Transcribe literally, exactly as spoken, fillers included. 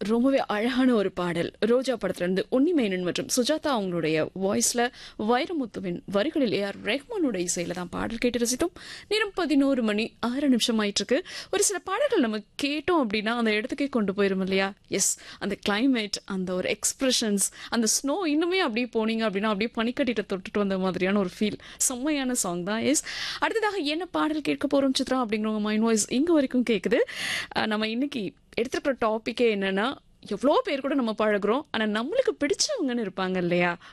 ரொம்பவே அழகான ஒரு பாடல். ரோஜா படத்திலிருந்து உன்னிமேனன் மற்றும் சுஜாதா அவங்களுடைய வாய்ஸ்ல வைரமுத்துவின் வரிகளில் ஏ ஆர் ரெஹ்மானோட இசையில தான் பாடல் கேட்டு ரசித்தோம். நேரம் பதினோரு மணி ஆறு நிமிஷம் ஆயிட்டு இருக்கு. ஒரு சில பாடல்கள் நம்ம கேட்டோம் அப்படின்னா அந்த இடத்துக்கே கொண்டு போயிரும் இல்லையா? எஸ், அந்த கிளைமேட், அந்த ஒரு எக்ஸ்பிரஷன்ஸ், அந்த ஸ்னோ இன்னுமே அப்படியே போனீங்க அப்படின்னா அப்படியே பனிக்கட்டிட்ட தொட்டுட்டு வந்த மாதிரியான ஒரு ஃபீல். செம்மையான சாங் தான். எஸ், அடுத்ததாக என்ன பாடல் கேட்க போறோம் சித்ரா அப்படிங்கிற மைண்ட் வாய்ஸ் இங்க வரைக்கும் கேக்குது. அஹ் நம்ம இன்னைக்கு எடுத்துக்கிற டாபிக்கே என்னன்னா, எவ்வளோ பேர் கூட நம்ம பழகுறோம், ஆனா நம்மளுக்கு பிடிச்சவங்கன்னு இருப்பாங்க இல்லையா?